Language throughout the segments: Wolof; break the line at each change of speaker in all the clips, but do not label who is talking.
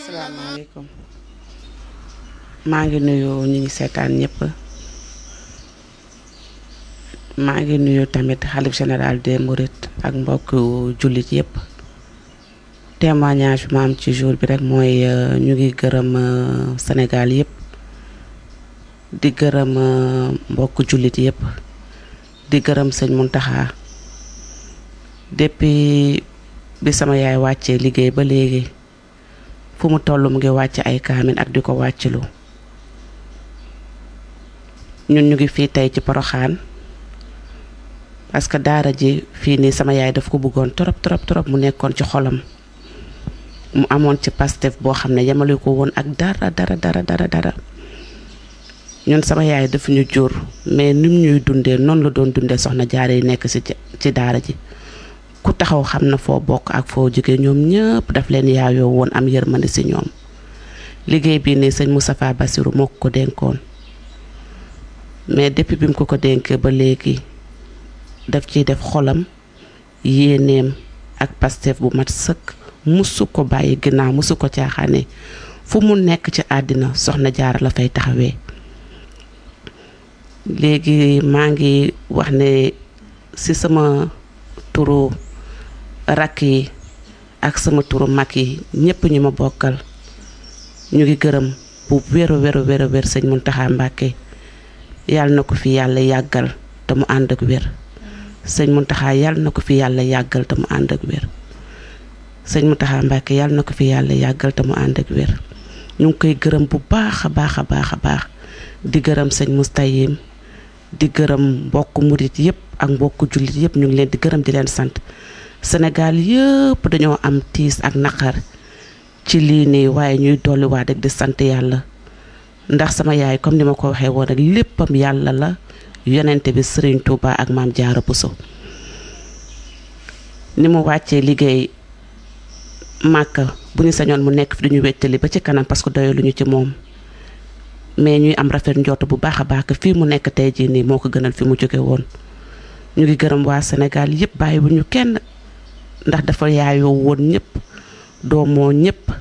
asalaamaaleykum maa ngi nuyu ñi ngi seetaan ñëpp maa ngi nuyu tamit xalif général des Mourides ak mbokk jullit yëpp témoignage bi ma am ci jour bi rek mooy ñu ngi gërëm Sénégal yëpp di gërëm mbokk jullit yëpp di gërëm sëñ Mountakha depuis bi sama yaay wàccee liggéey ba léegi fu mu toll mu ngi wàcc ay kaamin ak di ko wàccilu ñun ñu ngi fii tey ci Porokhane parce que daara ji fii nii sama yaay daf ko bëggoon trop mu nekkoon ci xolam mu amoon ci Pastef boo xam ne yemale ko woon ak dara ñun sama yaay daf ñu jur mais nim ñuy dundee noonu la doon dundee soxna jaare yi nekk ci daara ji ku taxaw xam na foo bokk ak foo jóge ñoom ñëpp daf leen yaayoo woon am yërmande ci ñoom liggéey bii nii sëñ Moustapha Bassirou moo ko dénkoon mais depuis bi mu ko dénkee ba léegi daf ciy def xolam yéeneem ak Pastef bu mat sëkk musu ko bàyyi ginnaaw musu ko caaxaane fu mu nekk ci àddina soxna jaara la fay taxawee léegi maa ngi wax ne ci sama turu rakk yi ak sama turu mag yi ñëpp ñu ma bokkal ñu ngi gërëm bu wér sëñ Mountakha Mbacké yàlla na ko fi yàlla yàggal te mu ànd ak wér sëñ Mountakha yàlla na ko fi yàlla yàggal te mu ànd ak wér sëñ Mountakha Mbacké yàlla na ko fi yàlla yàggal te mu ànd ak wér ñu ngi koy gërëm bu baax a baax di gërëm sëñ Moustayim di gërëm mbokk murit yëpp ak mbokk jullit yëpp ñu ngi leen di gërëm di leen sant Sénégal yëpp dañoo am tiis ak naqar ci lii nii waaye ñuy dolliwaat rek di sant yàlla ndax sama yaay comme ni ma ko waxee woon rek léppam yàlla la yonente bi Serigne Touba ak Maam Jaara Buso ni mu wàccee liggéey Màkka bu ñu sañoon mu nekk fi duñu wettali ba ci kanam parce que doyaluñu ci moom mais ñuy am rafet njort bu baax a baax fii mu nekk tey jii nii moo ko gënal fi mu jóge woon ñu ngi gërëm waa Sénégal yëpp bàyyi bu ñu kenn ndax dafa yaayoo woon ñëpp doomoo ñëpp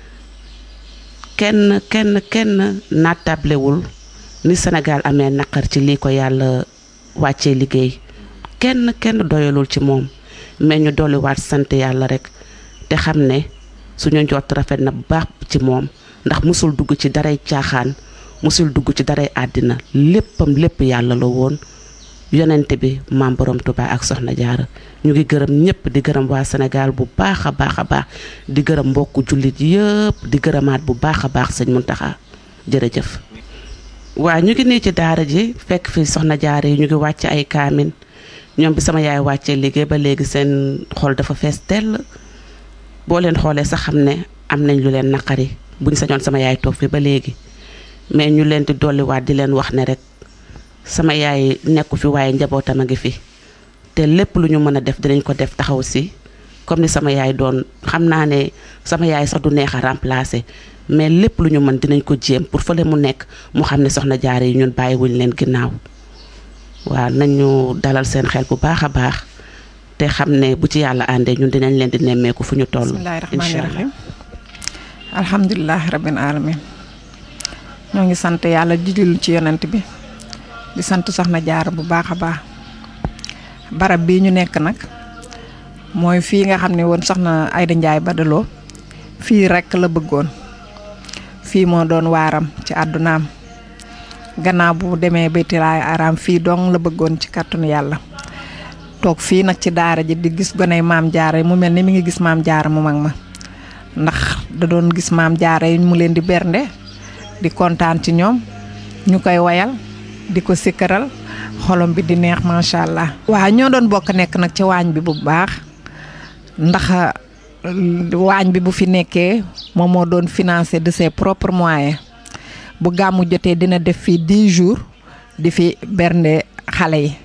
kenn naatablewul ni Sénégal amee naqar ci lii ko yàlla wàccee liggéey kenn doyalul ci moom mais ñu dolliwaat sant yàlla rek te xam ne suñu njort rafet na bu baax ci moom ndax musul dugg ci daray caaxaan musul dugg ci daray àddina lépp yàlla la woon yonente bi maam borom Tuubaa ak soxna jaara ñu ngi gërëm ñëpp di gërëm waa Sénégal bu baax a baax di gërëm mbokku jullit yëpp di gërëmaat bu baax a baax sëñ Mountakha jërëjëf waa ñu ngi nii ci daara ji fekk fi soxna jaara yi ñu ngi wàcc ay kaamin ñoom bi sama yaay wàccee liggéey ba léegi seen xol dafa fees tell boo leen xoolee sax xam ne am nañ lu leen naqari buñ sañoon sama yaay toog fi ba léegi mais ñu leen di dolliwaat di leen wax ne rek sama yaay nekku fi waaye njabootam a ngi fi te lépp lu ñu mën a def dinañ ko def taxaw si comme ni sama yaay doon xam naa ne sama yaay sax du neex a remplacer mais lépp lu ñu mën dinañ ko jéem pour fële mu nekk mu xam ne soxna jaare yi ñun bàyyiwuñ leen ginnaaw waaw nañu dalal seen xel bu baax a baax te xam ne bu ci yàlla àndee ñun dinañ leen di nemmeeku fu ñu toll.
bismillaahi rahmaani rahiim alhamdulilah rabbil alamin ñoo ngi sant yàlla di julli ci yonent bi di sant soxna jaara bu baax a baax barab bii ñu nekk nag mooy fii nga xam ne woon soxna Ayda Njaay Badaloo fii rekk la bëggoon fii moo doon waaram ci àddunaam gannaaw bu demee baytilaay araam fii dong la bëggoon ci kàttanu yàlla toog fii nag ci daara ji di gis goney maam jaara mu mel ni mi ngi gis maam jaara mu mag ma ndax da doon gis maam jaara yi mu leen di bernde di kontaan ci ñoom ñu koy wayal di ko sikkaral xolom bi di neex macha allah. waaw ñoo doon bokk nekk nag ci waañ bi bu baax ndax waañ bi bu fi nekkee moom moo doon financé de ses propres moyens bu gàmmu jotee dina def fi 10 jours di fi bernde xale yi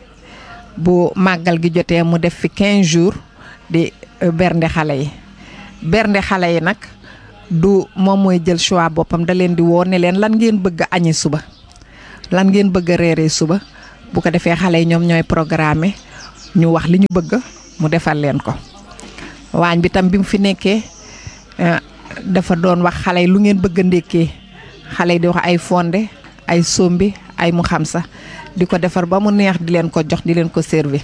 bu màggal gi jotee mu def fi 15 jours di bernde xale yi bernde xale yi nag du moom mooy jël choix boppam da leen di woo ne leen lan ngeen bëgg a añi suba lan ngeen bëgg a reeree suba bu ko defee xale yi ñoom ñooy programmer ñu wax li ñu bëgg mu defal leen ko waañ bi tam bi mu fi nekkee dafa doon wax xale yi lu ngeen bëgg a ndékkee xale yi di wax ay fonde ay sombi ay mu xam sa di ko defar ba mu neex di leen ko jox di leen ko servi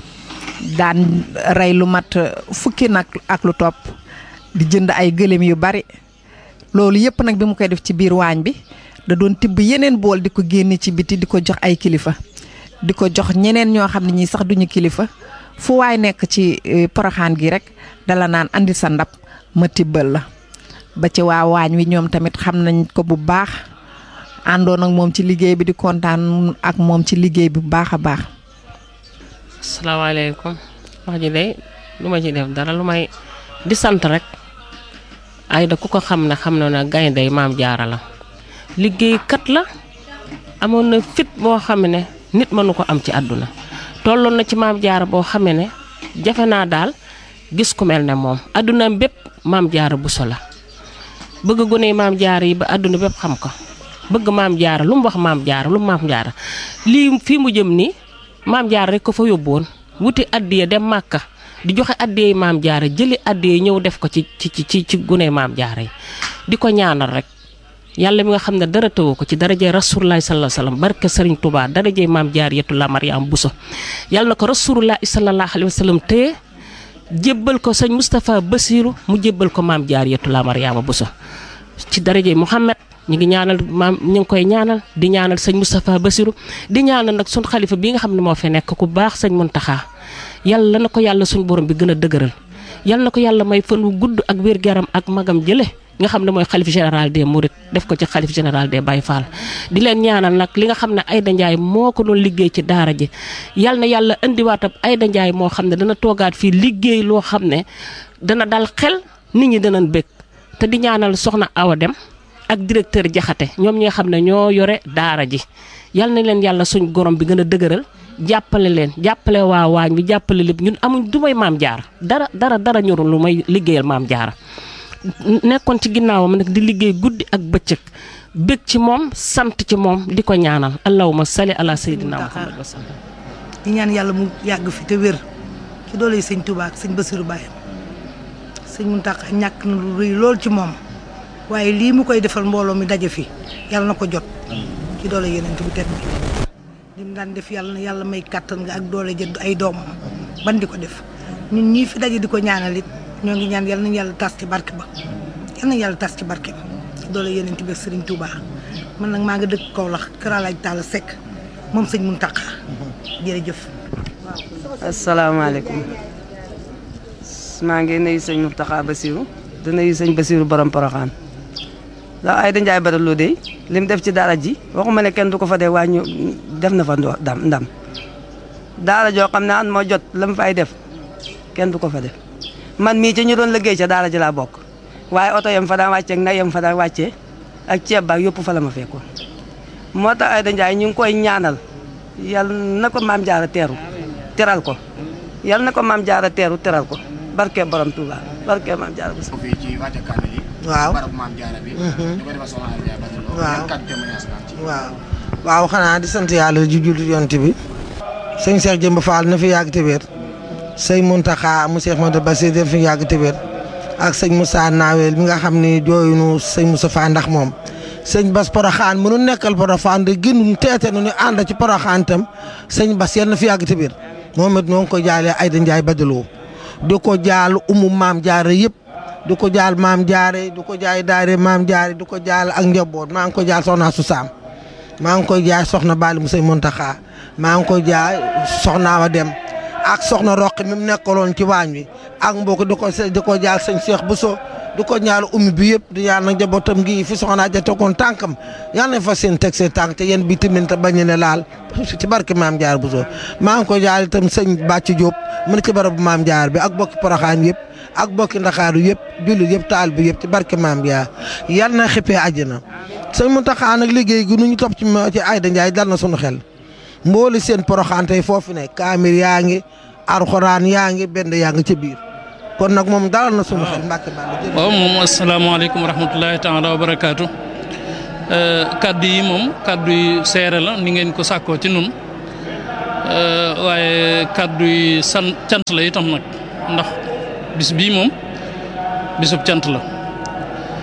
daan rey lu mat fukki nag ak lu topp di jënd ay gëléem yu bari loolu yëpp nag bi mu koy def ci biir waañ bi da doon tibb yeneen bool di ko génne ci biti di ko jox ay kilifa di ko jox ñeneen ñoo xam ne ñii sax duñu kilifa fu waay nekk ci Porokhane gi rek dala naan andi sa ndab ma tibbal la ba ci waa waañ wi ñoom tamit xam nañ ko bu baax àndoon ak moom ci liggéey bi di kontaan ak moom ci liggéey bi bu baax a baax.
asalaamaaleykum wax ji day lu ma ci def dara lu may di sant rek Aida ku ko xam ne xam na ne gaynde Maam Jaara la liggéeykat la amoon na fit boo xam ne nit mënu ko am ci àdduna tolloon na ci Maam Jaara boo xam ne jafe naa daal gis ku mel ne moom àdduna bépp Maam Jaara Buso la bëgg gune Maam Jaara yi ba àdduna bépp xam ko bëgg Maam Jaara lu mu wax Maam Jaara lu mu Maam Jaara lii fii mu jëm nii Maam Jaara rek ko fa yóbboon wuti addiya dem Màkka di joxe addiya Maam Jaara jëli addiya ñëw def ko ci gune Maam Jaara yi di ko ñaanal rek yàlla mi nga xam ne dara tëwu ko ci darajee Rasulullah sallallahu alayhi wasallam barke Serigne Touba darajee Maam Jaariyatullah Mariam Bousso yàlla na ko Rasulullah sallallahu alayhi wasallam téye jébbal ko sëñ Moustapha Bassirou mu jébbal ko Maam Jaariyatullah Mariama Bousso ci darajee Mouhamed ñu ngi ñaanal maam ñu ngi koy ñaanal di ñaanal sëñ Moustapha Bassirou di ñaanal nag suñ xalifa bi nga xam ne moo fi nekk ku baax sëñ Muntaxa yàlla na ko yàlla suñ borom bi gën a dëgëral yàlla na ko yàlla may fan wu gudd ak wér-gu-yaram ak magam jële nga xam ne mooy xalif général des Mourides def ko ci xalif général des Baye Fall di leen ñaanal nag li nga xam ne Aida Ndiaye moo ko doon liggéey ci daara ji yàlla na yàlla indiwaatam Aida Ndiaye moo xam ne dana toogaat fii liggéey loo xam ne dana dal xel nit ñi danañ bëgg te di ñaanal soxna Awa Dem ak directeur Jaxate ñoom ñi nga xam ne ñoo yore daara ji yal na leen yàlla suñ gorom bi gën a dëgëral jàppale leen jàppale waa waañ bi jàppale lépp ñun amuñ du may Maam Jaara dara ñorul lu may liggéeyal Maam Jaara nekkoon ci ginnaawam nag di liggéey guddi ak bëccëg bëgg ci moom sant ci moom di ko ñaanal allahumma salli ala sayyidina Muhammad wa sallam
di ñaan yàlla mu yàgg fi te wér ci doole sëñ Touba ak sëñ Bassirou Baye sëñ Mountakha ñàkk na lu rëy lool ci moom waaye lii mu koy defal mbooloo mi daje fi yàlla na ko jot ci doole yeneen bu tedd bi li mu daan def yàlla na yàlla may kàttan nga ak doole jënd ay doomam ban di ko def ñun ñii fi daje di ko ñaanal it ñoo ngi ñaan yàlla nañu yàlla tas ci barke ba yàlla nañu yàlla tas ci barke ba ci doole yeneen bi Serigne Touba man nag maa nga dëkk Kaolack Kër Alaaj Talla Seck moom sëñ Mountakha jërëjëf.
asalaamaaleykum maa ngi nuyu sëñ Mountakha Bassirou di nuyu sëñ Bassirou borom Porokhane ndax Aida Ndiaye Badaloo de lim def ci daara ji waxuma ne kenn du ko fa dee waaye ñu def na fa ndam daara joo xam ne an moo jot la mu fay def kenn du ko fa def man mii ci ñu doon liggéey ca daara ji laa bokk waaye oto yam fa daan wàccee ak nay yam fa daan wàccee ak ceeb baak yëpp fa la ma fekkoon moo tax Aida Ndiaye ñu ngi koy ñaanal yal na ko Maam Jaara teral ko yal na ko Maam Jaara teral ko barke borom Touba barke Maam Jaara
waaw waaw xanaa di sant yàlla ji jullit yonent bi sëñ Cheikh Jëmb Fall na fi yàgg te wér sëñ Mountakha mu Cheikh Modou Bassir na fi yàgg te wér ak sëñ Moussa Nawel mi nga xam ni jooyunu sëñ Moussa Fall ndax moom sëñ Bass Porokhane mënu nekkal Porokhane de gënu teete nu ñu ànd ci Porokhane tam sëñ Bass yal na fi yàgg te wér moom it ñoo ngi ko jaalee Aida Ndiaye Badaloo di ko jaal Maam Jaara yëpp du ko jaal Maam Jaara du ko jaay daare Maam Jaara du ko jaal ak njaboot maa ngi ko jaal soxna su Saam maa ngi koy jaay soxna Bali mu sëñ Mountakha maa ngi koy jaay soxna Awa Dem ak soxna Roqi mi mu nekkaloon ci waañ wi ak mbokk di ko jaal sëñ Cheikh Bousso di ko ñaal ummi bi yëpp di ñaan nag njabootam gi fi soxna ja tegoon tànkam yàlla na fa seen teg seen tànk te yéen bi tamit bañ ne laal ci barke Maam Jaara Bousso maa ngi koy jaal itam sëñ Bàcc Diop mu ne ci barabu Maam Jaara bi ak bokki Porokhane yëpp ak bokki Ndakaaru yëpp jullit yëpp taal bi yëpp ci barke Maam Jaara yàlla na xippee àjjana sëñ Mountakha nag liggéey gi nu ñu topp ci Aida Ndiaye dal na sunu xel mbooli seen Porokhane tey foofu ne kaamir yaa ngi alxuraan yaa ngi benn yaa ngi ci biir kon nag moom dalal na sunu xel Mbàkke Balla.
waaw moom asalaamaaleykum wa rahmatulahi taala wa barakaatu kaddu yi moom kaddu yi seere la ni ngeen ko sàkkoo ci nun waaye kaddu yi cant la itam nag ndax bis bii moom bisub cant la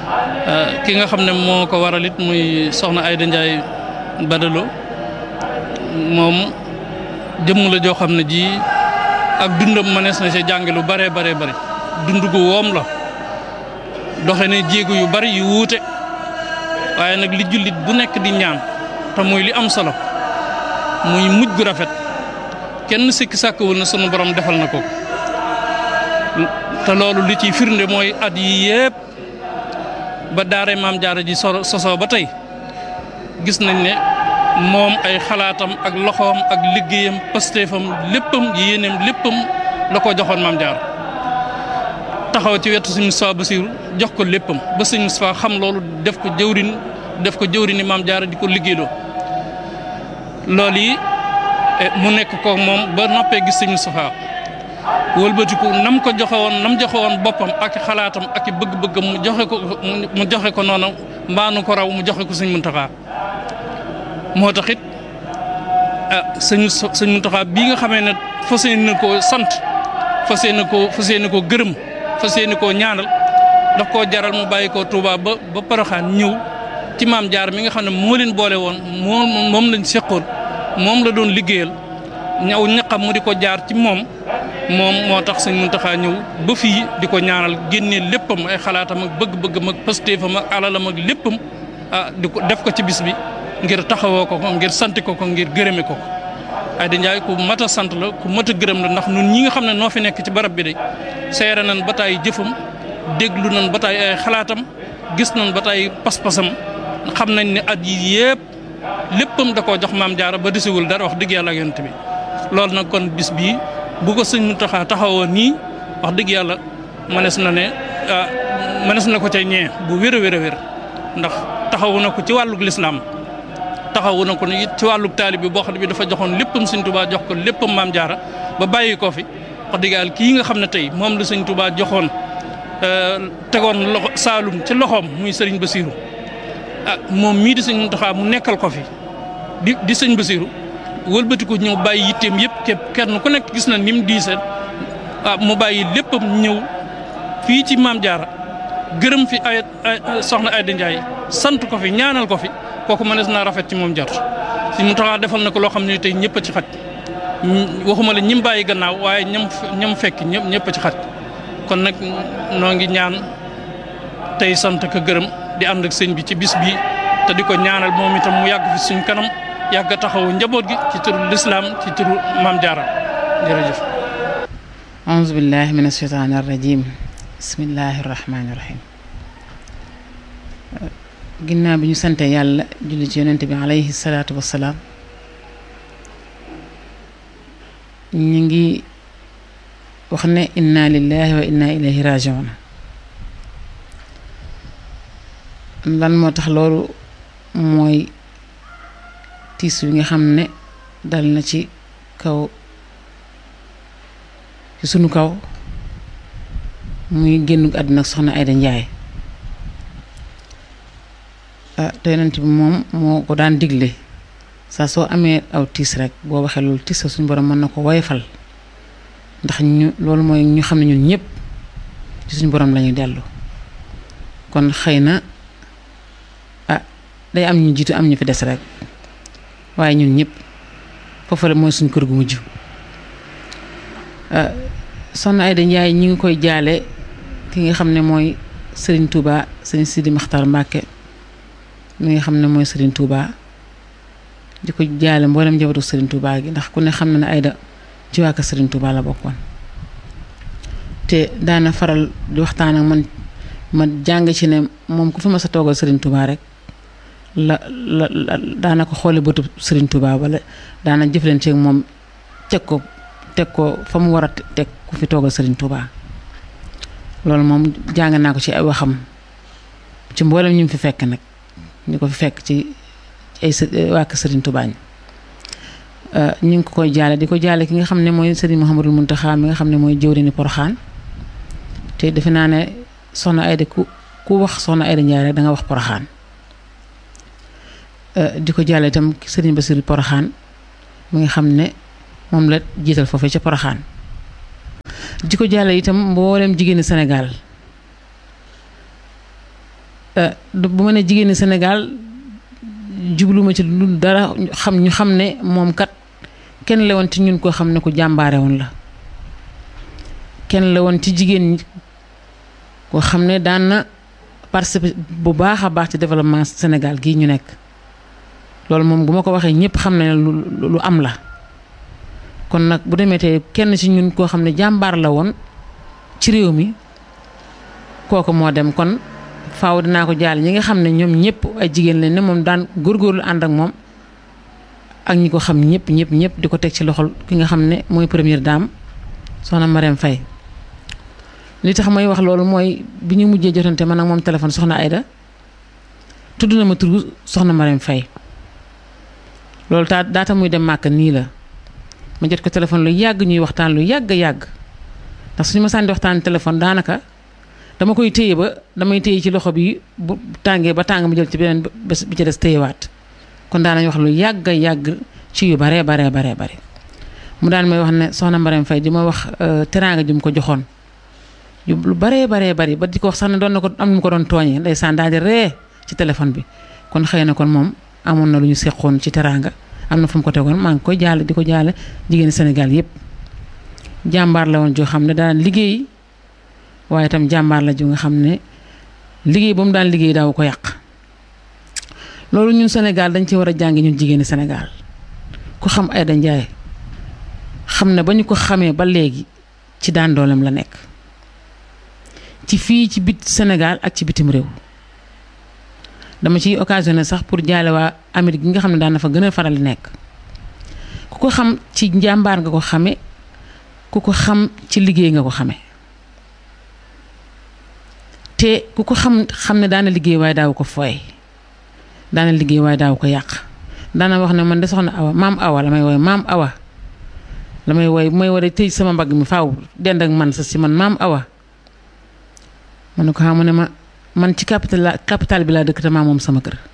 ki nga xam ne moo ko waral it muy soxna Aïda Ndiaye Badalo moom jëmm la joo xam ne ji ak dundam mënees na ci jànge lu bare bare bari dund gu woom la doxe ne jéego yu bari yu wuute waaye nag li jullit bu nekk di ñaan te muy li am solo muy mujj gu rafet kenn sikki sàkkawul na sunu borom defal na ko te loolu li ciy firnde mooy at yi yépp ba daare maam jaara ji sosoo ba tey gis nañ ne moom ay xalaatam ak loxoom ak liggéeyam pastéefam léppam yéeneem léppam la ko joxoon maam jaara taxaw ci wetu sëñ Moustapha Bassirou jox ko léppam ba sëñ Moustapha xam loolu def ko jëwrini maam jaara di ko liggéeyloo loolu yi mu nekk ko moom ba noppee gis sëñ Moustapha wëlbatiku nam ko joxe woon boppam ak xalaatam ak bëgg-bëggam mu joxe ko noonu mbaanu ko raw mu joxe ko sëñ Muntaxa moo tax it sëñ Muntaxa bii nga xamee ne fas yéene koo sant fas yéene koo gërëm fas yéene koo ñaanal daf koo jaral mu bàyyi ko Touba ba Poroxaan ñëw ci maam jaar mi nga xam ne moo leen boole woon moom lañ seqoon moom la doon liggéeyal ñaw ñaqam mu di ko jaar ci moom moo tax sëñ Muntaxa ñëw ba fii di ko ñaanal génnee léppam ay xalaatam ak bëgg-bëggam ak pastéefam ak alalam ak léppam di ko def ko ci bis bi ngir taxawoo ko ngir sant ko ngir gërëme ko Aïda Ndiaye ku mat a sant la ku mat a gërëm la ndax ñun ñi nga xam ne noo fi nekk ci barab bi de seere nañ ba taay jëfam déglu nañ ba taay ay xalaatam gis nañ ba taay pas-pasam xam nañ ne at yi yëpp léppam da koo jox maam jaara ba desewul dara wax dëgg yàlla ak yonent bi loolu nag kon bis bii bu ko sëñ Muntaxa taxawoo nii wax dëgg yàlla mënees na ko ca ñee bu wér a wér ndax taxawu na ko ci wàllug lislaam taxawu na ko it ci wàllug taalib bi boo xam ne bi dafa joxoon léppam sëñ Tuubaa jox ko léppam maam jaara ba bàyyi ko fi wax dëgg yàlla kii nga xam ne tey moom la sëñ Tuubaa joxoon tegoon loxo Saalum ci loxoom muy sëriñ Bassirou moom mii di sëñ Muntaxa mu nekkal ko fi di sëñ Bassirou wëlbatiku ñëw bàyyi yitteem yëpp képp kenn ku nekk gis na ni mu diisee mu bàyyi léppam ñëw fii ci maam jaara gërëm fi ay soxna Aïda Ndiaye sant ko fi ñaanal ko fi kooku mënees naa rafet ci moom jot si mu taxaa defal na ko loo xam ne tey ñëpp a ci xaj waxuma la ñim bàyyi gannaaw waaye ñam fekk ñëpp a ci xaj kon nag noo ngi ñaan tey sant ko gërëm di ànd ak sëñ bi ci bis bi te di ko ñaanal moom itam mu yàgg fi suñ kanam yàgg taxawu njaboot gi ci turu lislaam ci turu maam jaara jërëjëf
auzu billahi min asheytaani arrajim bismillahi rahmaani rahim ginnaaw bi ñu sante yàlla julli ci yonent bi alayhi salaatu wassalaam ñu ngi wax ne inna lillahi wa inna ilayhi rajiun lan moo tax loolu mooy tiis wi nga xam ne dal na ci sunu kaw muy génn àdduna ak soxna Aïda Ndiaye te yonent bi moom moo ko daan digle saa soo amee aw tiis rek boo waxee loolu tiis suñu borom mën na ko woyofal ndax loolu mooy ñu xam ne ñun ñëpp ci suñu borom lañuy dellu kon xëy na day am ñu jiitu am ñu fi des rek waaye ñun ñëpp foofu la mooy suñ kër gu mujj soxna Aïda Ndiaye ñi ngi koy jaale ki nga xam ne mooy Serigne Touba Serigne Sidi Makhtar Mbacké mi nga xam ne mooy Serigne Touba di ko jaale mboolem njabootu Serigne Touba gi ndax ku ne xam na ne Aïda ci waa kër Serigne Touba la bokkoon te daana faral di waxtaan ak man ma jàng ci ne moom ku fi ma sa toogal Serigne Touba rek la daana ko xoole bëtu Serigne Touba wala daana jëflante ak moom teg ko fa mu war a teg ku fi toogal Serigne Touba loolu moom jàng naa ko ci ay waxam ci mboolem ñu fi fekk nag ñu ko fi fekk ci ay waa kër Serigne Touba ñu ngi ko koy jaale di ko jaale ki nga xam ne mooy Serigne Mouhamadou Mountakha mi nga xam ne mooy jëwriñu Porokhane te defe naa ne soxna Aïda ku wax soxna Aïda Ndiaye rek da nga wax Porokhane di ko jaale itam Serigne Bassirou Porokhane mi nga xam ne moom la jiital foofee ca Porokhane di ko jaale itam mboolem jigéeni Sénégal bu ma ne jigéeni Sénégal jubluma ci lu dara ñu xam ne moom kat kenn la woon ci ñun koo xam ne ku jàmbaare woon la kenn la woon ci jigéen ñi koo xam ne daan na participer bu baax a baax ci développement Sénégal gii ñu nekk loolu moom bu ma ko waxee ñëpp xam ne lu am la kon nag bu demee tey kenn ci ñun koo xam ne jàmbaar la woon ci réew mi kooku moo dem kon faaw dinaa ko jaal ñi nga xam ne ñoom ñëpp ay jigéen lañ ne moom daan góorgóorlu ànd ak moom ak ñi ko xam ñëpp di ko teg ci loxol ki nga xam ne mooy première dame soxna Marème Faye li tax may wax loolu mooy bi ñu mujjee jotante man ak moom téléphone soxna Aïda tudd na ma turu soxna Marème Faye loolu daata muy dem màkk nii la ma jot ko téléphone lu yàgg ñuy waxtaan lu yàgg ndax suñu ma sànni waxtaan téléphone daanaka dama koy téye ba damay téye ci loxo bi bu tàngee ba tàng ma jël ci beneen bés bi ci des téyewaat kon daanañ wax lu yàgg ci yu bare mu daan may wax ne soxna Marème Faye di ma wax teraanga ji mu ko joxoon lu bare bari ba di ko wax sax ne doon na ko am nu mu ko doon tooñee ndeysaan daal di ree ci téléphone bi kon xëy na kon moom amoon na lu ñu seqoon ci teraanga am na fu mu ko tegoon maa ngi koy jaale di ko jaale jigéeni Sénégal yépp jàmbaar la woon joo xam ne daan liggéey waaye itam jàmbaar la ju nga xam ne liggéey ba mu daan liggéey daaw ko yàq loolu ñun Sénégal dañ ci war a jàngi ñun jigéeni Sénégal ku xam Aïda Ndiaye xam ne ba ñu ko xamee ba léegi ci daan dooleem la nekk ci fii ci bit Sénégal ak ci bitim réew dama ciy occasionné sax pour jaale waa Amérique gi nga xam ne daan na fa gën a faral di nekk ku ko xam ci njàmbaar nga ko xame ku ko xam ci liggéey nga ko xame te ku ko xam ne daana liggéey waaye daaw ko fooy daana liggéey waaye daaw ko yàq daana wax ne man de soxna Awa maam Awa la may wooy maam Awa la may wooy bu may war a tëj sama mbagg mi faaw dend ak man sa si man maam Awa ma ne ko xam ne man ci capital bi laa dëkk te maa moom sama kër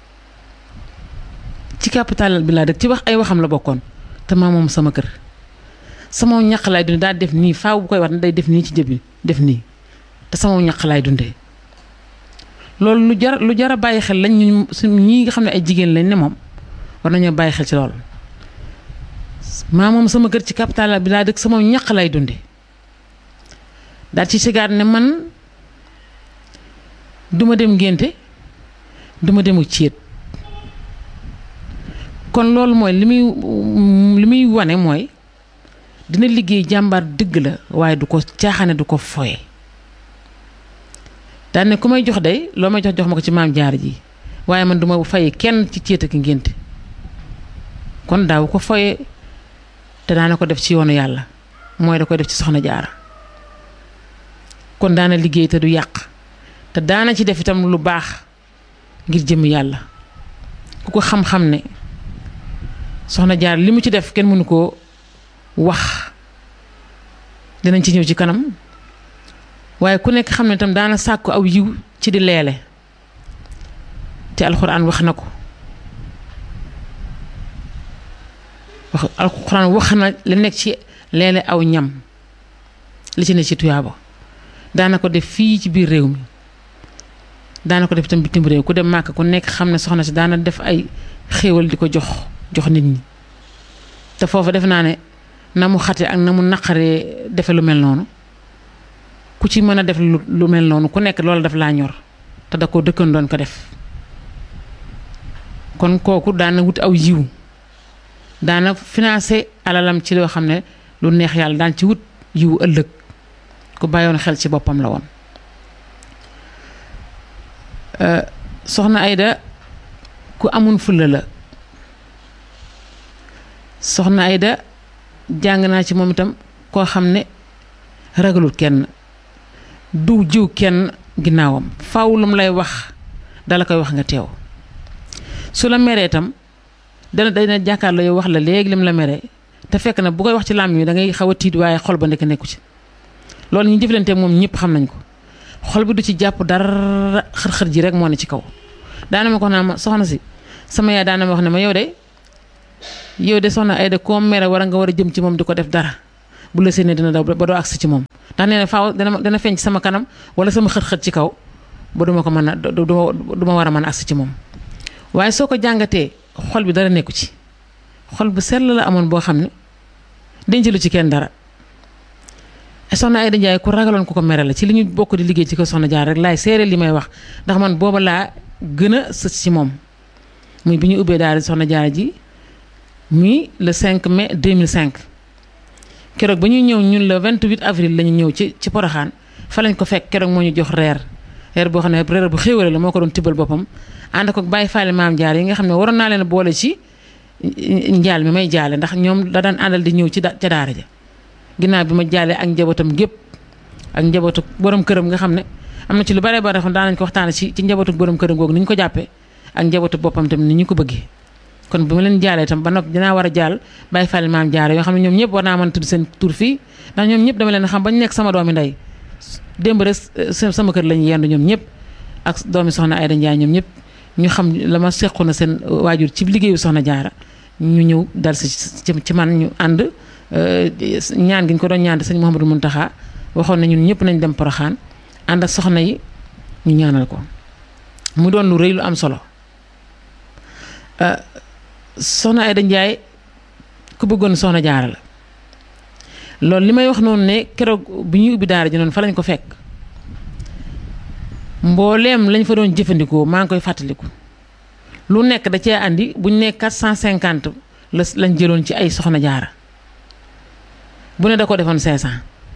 ci capital bi laa dëkk ci wax ay waxam la bokkoon te maa moom sama kër sama ñaq laay dundee daal def nii faaw bu koy wax ne day def nii ci jëbi def nii te sama ñaq laay dundee loolu lu jar a bàyyi xel lañ ñu ñi nga xam ne ay jigéen lañ ne moom war nañoo bàyyi xel ci loolu maa moom sama kër ci capital bi laa dëkk sama ñaq laay dundee daal ci sigaat ne man duma dem ngénte duma demu céet kon loolu mooy li muy wane mooy dina liggéey jàmbaar dëgg la waaye du ko caaxaane du ko foye daan ne ku may jox day loo may jox ma ko ci maam jaar ji waaye man duma faye kenn ci céet ak ngénte kon daaw ko foye te daana ko def ci yoonu yàlla mooy da koy def ci soxna jaara kon daana liggéey te du yàq te daana ci def itam lu baax ngir jëm yàlla ku ko xam-xam ne soxna jaar li mu ci def kenn mënu koo wax dinañ ci ñëw ci kanam waaye ku nekk xam ne itam daana sàkku aw yiw ci di leele te alxuraan wax na ko alxuraan wax na li nekk ci leele aw ñam li ci ne ci tuyaaba daana ko def fii ci biir réew mi daana ko def itam bitim réew ku dem màkk ku nekk xam ne soxna si daana def ay xéewal di ko jox nit ñi te foofu def naa ne na mu xate ak na mu naqaree defe lu mel noonu ku ci mën a def lu mel noonu ku nekk loolu daf laa ñor te da ko dëkkan doon ko def kon kooku daana wut aw yiw daana financé alalam ci loo xam ne lu neex yàlla daan ci wut yiw ëllëg ku bàyyoon xel ci boppam la woon soxna Aïda ku amun fulla la soxna Aïda jàng naa ci moom itam koo xam ne ragalut kenn du jiw kenn ginnaawam faaw lu mu lay wax dala koy wax nga teew su la meree itam dana jàkkaarloo yow wax la léegi lim la meree te fekk na bu koy wax ci làmmiñ wi da ngay xaw a tiit waaye xol ba nekk nekku ci loolu ñu jëflante moom ñëpp xam nañ ko xol bi du ci jàpp dara xër-xër ji rek moo ne ci kaw daana ma ko wax naa ma soxna si sama yaay daana ma wax ne ma yow de soxna Aïda koo mere war nga war a jëm ci moom di ko def dara bu la séenee dina daw ba doo agsi ci moom ndax nee na faaw dana feeñ ci sama kanam wala sama xët-xët ci kaw ba duma ko mën a duma war a mën a agsi ci moom waaye soo ko jàngatee xol bi dara nekku ci xol bu sell la amoon boo xam ne denc lu ci kenn dara soxna Aïda Ndiaye ku ragaloon ku ko mere la ci li ñu bokk di liggéey ci ko soxna Jaara rek laay seere li may wax ndax man booba laa gën a sës ci moom muy bi ñu ubbee daal soxna Jaara ji muy le 5 mai 2005 keroog ba ñuy ñëw ñun le 28 avril la ñu ñëw ci Porokhane fa lañ ko fekk keroog moo ñu jox reer boo xam ne reer bu xéwale la moo ko doon tibbal boppam ànd ko bàyyi faale maam jaar yi nga xam ne waroon naa leen boole ci njaal mi may jaale ndax ñoom da daan àndal di ñëw ca daara ja ginnaaw bi ma jaalee ak njabootam gépp ak njabootu borom këram nga xam ne am na ci lu bare bare xam daan nañ ko waxtaane ci njabootu borom këram googu ni ñu ko jàppee ak njabootu boppam tamit ni ñu ko bëggee kon bi ma leen jaalee tam ba noppi dinaa war a jaal bàyyi faale maam jaare yoo xam ne ñoom ñëpp war naa mën tudd seen tur fii ndax ñoom ñëpp dama leen xam ba ñu nekk sama doomi ndey démb rek sama kër lañu yendu ñoom ñëpp ak doomi soxna Aïda Ndiaye ñoom ñëpp ñu xam la ma sequ na seen waajur ci liggéeyu soxna jaara ñu ñëw dal si ci man ñu ànd ñaan gi ñu ko doon ñaan sëñ Mouhamadou Mountakha waxoon na ñun ñëpp nañ dem Porokhane ànd ak soxna yi ñu ñaanal ko mu doon lu rëy lu am solo soxna Aïda Ndiaye ku bëggoon soxna jaara la loolu li may wax noonu ne keroog bi ñuy ubbi daara ji noonu fa lañ ko fekk mbooleem lañ fa doon jëfandikoo maa ngi koy fàttaliku lu nekk da cee andi buñ ne 450 lañ jëloon ci ay soxna jaara bu ne da ko defoon 500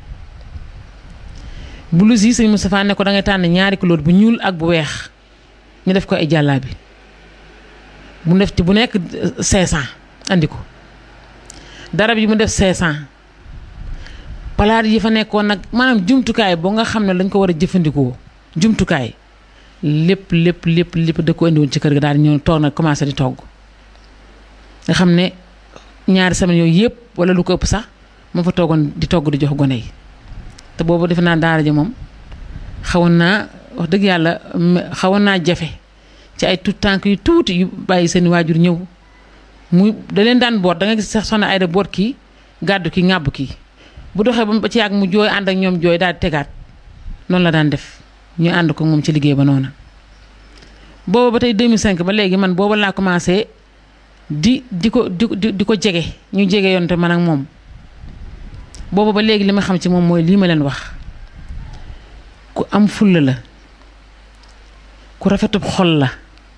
blouse yi sëñ Moustapha ne ko da ngay tànn ñaari couleur bu ñuul ak bu weex ñu def ko ay jàllaabi bu def ci bu nekk 500 andi ko darab yi mu def 500 palaat yi fa nekkoon nag maanaam jumtukaay boo nga xam ne lañ ko war a jëfandikoo jumtukaay lépp da ko indiwoon ci kër ga daal di ñëw toog nag commencé di togg nga xam ne ñaari semaine yooyu yëpp wala lu ko ëpp sax moo fa toogoon di togg di jox gone yi te boobu defe naa daara ja moom xawoon naa wax dëgg yàlla xawoon naa jafe ci ay tout tànk yu tuuti yu bàyyi seen waajur ñëw muy da leen daan boot da nga gis sax soxna Aïda boot kii gàddu kii ŋàbb kii bu doxee ba ci yàgg mu jooy ànd ak ñoom jooy daal di tegaat noonu la daan def ñu ànd ko moom ci liggéey ba noona booba ba tey 2005 ba léegi man booba laa commencé di ko jege ñu jege yoon te man ak moom booba ba léegi li ma xam ci moom mooy lii ma leen wax ku am fulla la ku rafetub xol la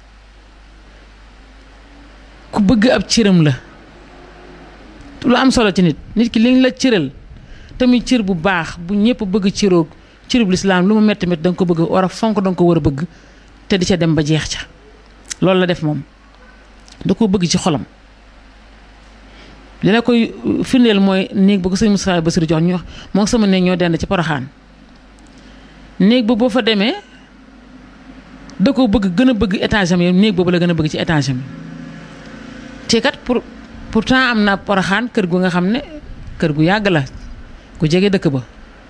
ku bëgg ab cëram la lu am solo ci nit ki liñ la cëral tamit cër bu baax bu ñëpp bëgg cëroog cërub lislaam lu mu metti da nga ko bëgg war a fonk da nga ko war a bëgg te di ca dem ba jeex ca loolu la def moom da ko bëgg ci xolam li la koy firndeel mooy néeg ba ko sëñ Moustapha Bassirou jox ñu wax moo sama néeg ñoo dend ci Porokhane néeg ba boo fa demee da ko bëgg gën a bëgg étage am néeg boobu la gën a bëgg ci étage am te kat pourtant am na Porokhane kër gu nga xam ne kër gu yàgg la ku jege dëkk ba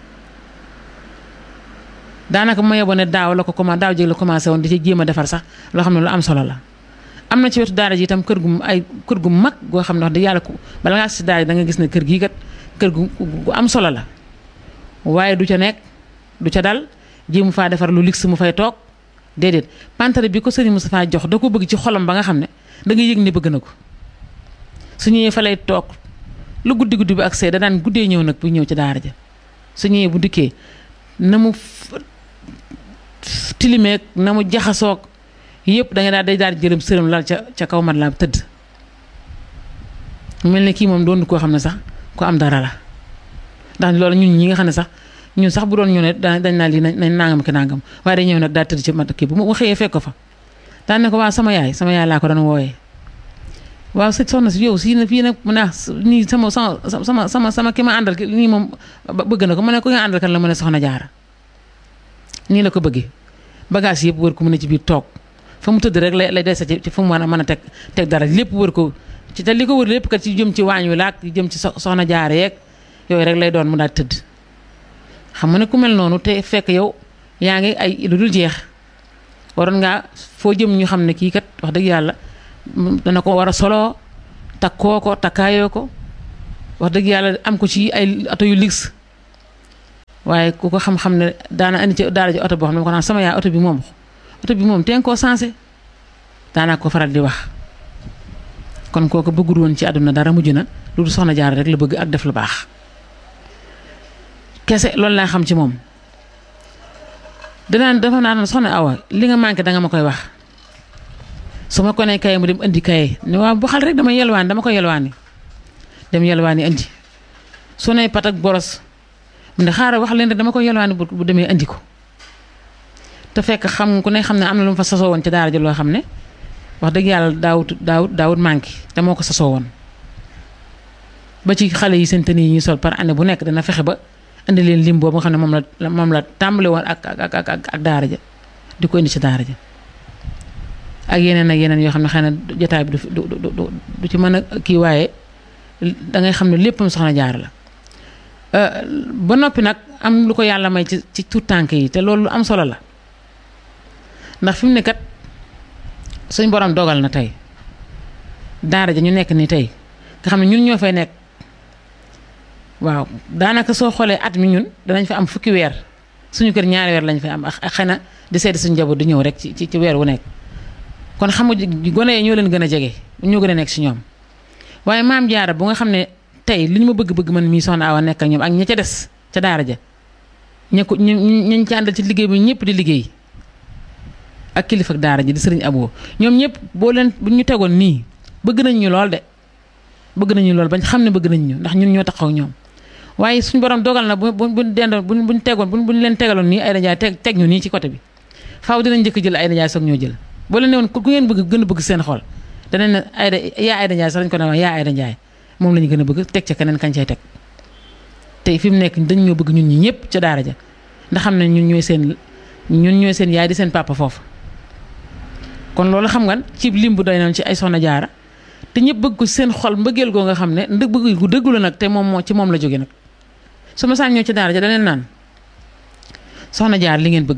daanaka ma yeboo ne daaw jéeg la commencé woon di ci jéem a defar sax loo xam ne lu am solo la am na ci wetu daara ji itam kër gu mag goo xam ne wax dëgg yàlla bala ngaa si daara ji da nga gis ne kër gii kat kër gu am solo la waaye du ca nekk du ca dal jéemu faa defar lu luxe mu fay toog déedéet pantere bi ko sëriñ Moustapha jox da ko bëgg ci xolam ba nga xam ne da nga yëg ne bëgg na ko su ñëwee fa lay toog lu guddi bi ak see da daan guddee ñëw nag bu ñëw ci daara ja su ñëwee bu dikkee na mu tilimeeg na mu jaxasoog yëpp da nga day daal di jëlam sërëm lal ca kaw mat la tëdd mel ne kii moom doon koo xam ne sax ko am dara la ndax loolu ñun ñi nga xam ne sax ñun sax bu doon ñëw ne dañ naa lii nañ nangam ki nangam waaye day ñëw nag daal tëdd ci mat kii bu mu xëyee fekk ko fa daan ne ko waa sama yaay laa ko doon wooyee waaw soxna si yow si na fii nag mu ne nii sama ki ma àndal nii moom bëgg na ko mu ne ko nga àndal kan la mu ne soxna jaara nii la ko bëggee bagage yëpp wër ko mu ne ci biir toog fa mu tëdd rek lay dese ci fa mu mën a teg dara lépp wër ko ci te li ko wër lépp kat ci jëm ci waañ wi laak jëm ci soxna jaara yeeg yooyu rek lay doon mu daal tëdd xam nga ne ku mel noonu te fekk yow yaa ngi ay lu dul jeex waroon ngaa foo jëm ñu xam ne kii kat wax dëgg yàlla dana ko war a solo takkoo ko takkaayoo ko wax dëgg yàlla am ko ci ay ato yu luxe waaye ku ko xam-xam ne daana andi ci daara ji oto boo xam ne ma ko naan sama yaay oto bi moom teen koo sensé daanaa ko faral di wax. kon kooku bëggul woon ci àdduna dara mujj na lu soxna Jaara rek la bëgg ak def lu baax kese loolu laa xam ci moom. dafa naan soxna Awa li nga manqué danga ma koy wax su ma ko nee kaye mu dem indi kaye ne waaw bu xal rek dama ko yelwaani dem yelwaani indi su ne pat ak boros mu ne xaaral wax leen rek dama ko yelwaani bu demee indi ko te fekk xam ku ne xam ne am na lu mu fa sasoo woon ci daara ji loo xam ne wax dëgg yàlla daawut manqué te moo ko sasoo woon ba ci xale yi seen tenue yi ñuy sol par année bu nekk dana fexe ba indi leen lim boobu nga xam ne moom la tàmbale woon ak daara ja di ko indi ci daara ja ak yeneen yoo xam ne xëy na jotaay bi du ci mën a kii waaye dangay xam ne léppam soxna Jaara la. ba noppi nag am lu ko yàlla may ci tuut tànk yi te loolu lu am solo la ndax fi mu ne kat suñ borom dogal na tey daara ja ñu nekk nii tey nga xam ne ñun ñoo fay nekk. waaw daanaka soo xoolee at mi ñun danañ fa am fukki weer suñu kër ñaari weer lañ fay am ak xëy na di seeti suñu njaboot di ñëw rek ci weer wu nekk kon xam nga gone yi ñoo leen gën a jege ñoo gën a nekk si ñoom waaye maam Jaara bu nga xam ne tey li ñu ma bëgg-bëgg man mii soxna Awa nekk ak ñoom ak ña ca des ca daara ja ñañ ci àndal ci liggéey bi ñëpp di liggéey ak kilifa ak daara ji di sëriñ Abo ñoom ñëpp bu ñu tegoon nii bëgg nañ ñu lool de bëgg nañu lool bañ xam ne bëgg nañ ñu ndax ñun ñoo taxaw ñoom waaye suñu borom dogal na buñ leen tegaloon nii Aïda Ndiaye teg ñu nii ci côté bi faaw dinañ njëkk jël Aïda Ndiaye soog ñoo jël boo leen ne woon ku ngeen bëgg gën a bëgg seen xol danañ ne Aïda Ndiaye sax dañ ko ne yaa Aïda Ndiaye moom la ñu gën a bëgg teg ca keneen kañ cay teg tey fi mu nekk dañ ñoo bëgg ñun ñi ñëpp ca daara ja ndax xam ne ñun ñooy seen yaay di seen papa foofu kon loolu xam nga ci lim bu doy noonu ci ay soxna Jaara te ñëpp bëgg ko seen xol mbëggeel goo nga xam ne bëgg gu dëggu la nag te moom ci moom la jóge nag su ma saan ñëw ci daara ja da leen naan soxna Jaara li ngeen bëgg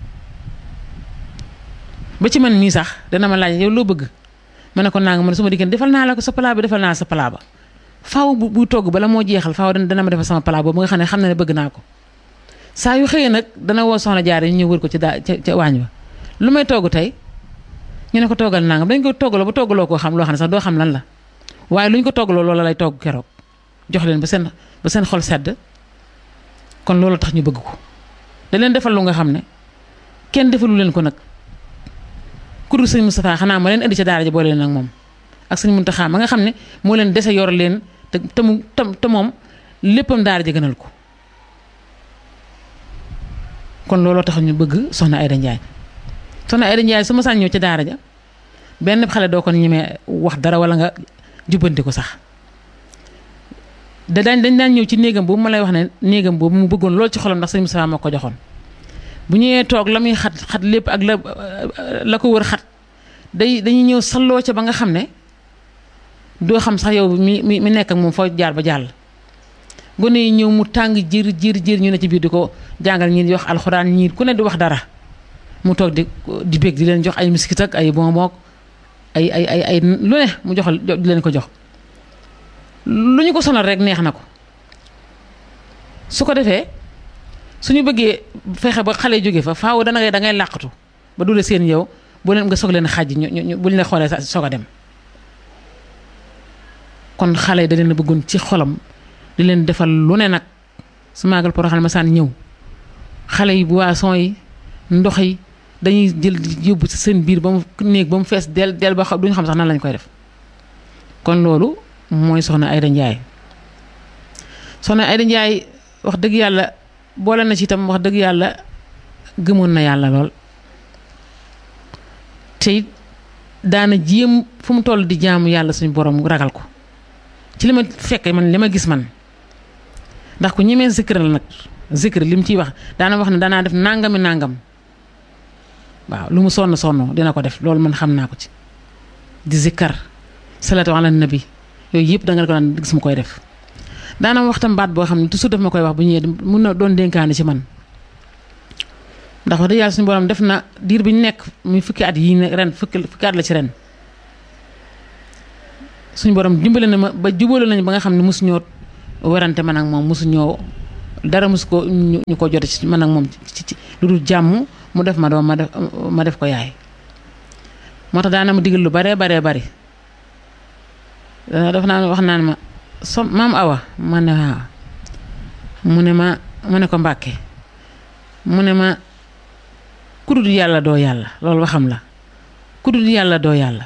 ba ci man mii sax dana ma laaj yow loo bëgg ma ne ko naa nga man su ma diggante defal naa la ko sa palaa bi defal naa sa palaa ba faaw bu togg bala moo jeexal faaw dana ma defal sama palaa boobu nga xam ne bëgg naa ko saa yu xëyee nag dana woo soxna Jaara ñu ñëw wër ko ca waañ ba lu may togg tey ñu ne ko toggal nangam dañ ko toggaloo ba toggaloo koo xam loo xam ne sax doo xam lan la waaye lu ñu ko toggaloo loola lay togg keroog jox leen ba seen xol sedd kon loolu tax ñu bëgg ko da leen defal lu nga xam ne kenn defalu leen ko nag ku dul sëñ Moustapha xanaa ma leen indi ca daara ji boole leen ak moom ak sëñ Muntaxa ma nga xam ne moo leen dese yor leen te moom léppam daara ji gënal ko kon looloo tax ñu bëgg soxna Aïda Ndiaye soxna Aïda Ndiaye su ma saan ñëw ca daara ja benn xale doo ko ñemee wax dara wala nga jubbanti ko sax dañ daan ñëw ci néegam boobu ma lay wax ne néegam boobu mu bëggoon lool ci xolam ndax sëñ Moustapha moo ko joxoon bu ñëwee toog la muy xat lépp ak la ko wër xat dañuy ñëw salloo ca ba nga xam ne doo xam sax yow mi nekk ak moom foo jaar ba jàll gone yi ñëw mu tàng jir ñu ne ci biir di ko jàngal ñii di wax alxuraan ñii ku ne di wax dara mu toog di bég di leen jox ay miskit ak ay bonbon ay lu ne mu joxal di leen ko jox lu ñu ko sonal rek neex na ko su ko defee suñu bëggee fexe ba xale jóge fa faaw da ngay làqatu ba dule seen yow bu leen nga soog leen xàjj ñu bu ñu la xoolee soog a dem kon xale yi da leen a bëggoon ci xolam di leen defal lu ne nag su maagal Porokhane ma saan ñëw xale yi boisson yi ndox yi dañuy jël yóbbu ci seen biir ba mu néeg ba mu fees del ba duñu xam sax nan lañ koy def kon loolu mooy soxna Aïda Ndiaye soxna Aïda Ndiaye wax dëgg yàlla boole na ci itam wax dëgg yàlla gëmoon na yàlla lool te it daana jéem fu mu toll di jaamu yàlla suñu borom ragal ko ci li ma fekke man li ma gis man ndax ku ñemee zikr la nag zikr li mu ciy wax daana wax ne danaa def nangam waaw lu mu sonn dina ko def loolu man xam naa ko ci di zikkar salatu ala nabi yooyu yëpp danga ko daan gis mu koy def daana waxtam baat boo xam ne toujours daf ma koy wax bu ñëwee mun na doon dénkaane ci man ndax wax dëgg yàlla suñu borom def na diir bi ñu nekk muy fukki at yii ne ren fukki at la ci ren suñu borom dimbale na ma ba jubale nañu ba nga xam ne mosuñoo werante man ak moom mosuñoo dara mus ko ñu ko jote ci man ak moom ci lu dul jàmm mu def ma doom ma def ko yaay moo tax daana ma digal lu baree bari dafa naan wax naan ma maam Awa ma ne waaw mu ne ko Mbàkke mu ne ma ku dul yàlla doo yàlla loolu waxam la ku dul yàlla doo yàlla